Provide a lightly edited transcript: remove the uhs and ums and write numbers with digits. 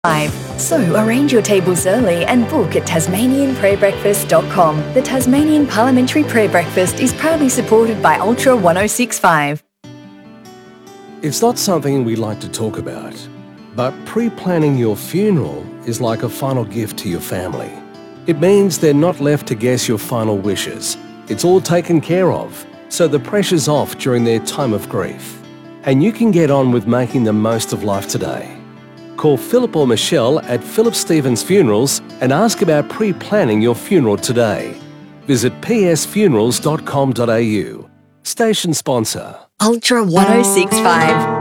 So arrange your tables early and book at tasmanianprayerbreakfast.com. The Tasmanian Parliamentary Prayer Breakfast is proudly supported by Ultra 1065. It's not something we like to talk about, but pre-planning your funeral is like a final gift to your family. It means they're not left to guess your final wishes. It's all taken care of, so the pressure's off during their time of grief. And you can get on with making the most of life today. Call Philip or Michelle at Philip Stevens Funerals and ask about pre-planning your funeral today. Visit psfunerals.com.au. Station sponsor. Ultra 1065.